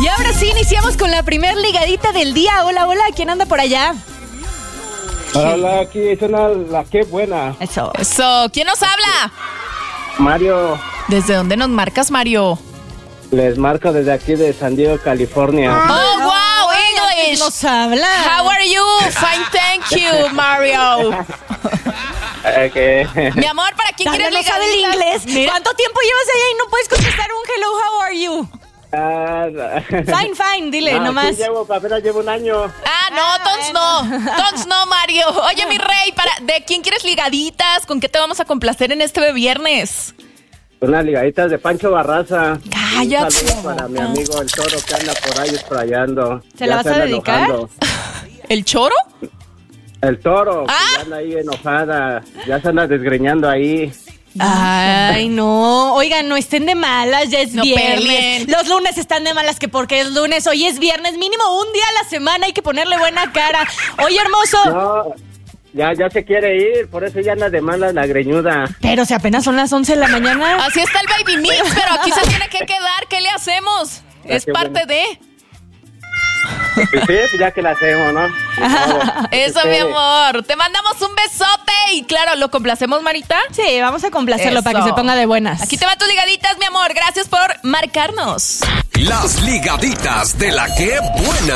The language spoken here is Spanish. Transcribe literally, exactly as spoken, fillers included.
ahora sí iniciamos con la primer ligadita del día. Hola, hola, ¿quién anda por allá? Hola, aquí es una la que buena. Eso. Eso. ¿Quién nos habla? Mario, ¿Desde dónde nos marcas, Mario? les marco desde aquí de San Diego, California. Oh, wow, English. Nos habla. How are you? Fine, thank you, Mario. Okay. Mi amor, ¿para quién Dale, quieres no sabe el ligaditas? inglés. Mira. ¿Cuánto tiempo llevas allá y no puedes contestar un hello, how are you? Ah, Fine, fine, dile no, nomás. sí llevo, apenas llevo un año. Ah, no, Ah, tons no. Tons no, Mario. Oye, mi rey, para, ¿de quién quieres ligaditas? ¿Con qué te vamos a complacer en este viernes? Unas ligaditas de Pancho Barraza. Cállate. Un saludo para mi amigo el Toro que anda por ahí esprayando. ¿Se la Ya vas se a anda dedicar? enojando. ¿El choro? El Toro, que Ah. ya anda ahí enojada. Ya se anda desgreñando ahí. Ay, no. Oigan, no estén de malas, ya es No viernes. peleen. Los lunes están de malas que porque es lunes. Hoy es viernes, mínimo un día a la semana hay que ponerle buena cara. Oye, hermoso. No, ya, ya se quiere ir, por eso ya anda de mala la greñuda. Pero si apenas son las once de la mañana. Así está el baby mix, pero aquí se tiene que quedar. ¿Qué le hacemos? Es qué parte bueno. de... Pues sí, pues ya que la hacemos, ¿no? Eso, mi amor. Te mandamos un besote y claro, ¿lo complacemos, Marita? Sí, vamos a complacerlo Eso. para que se ponga de buenas. Aquí te van tus ligaditas, mi amor. Gracias por marcarnos. Las ligaditas de la que buena.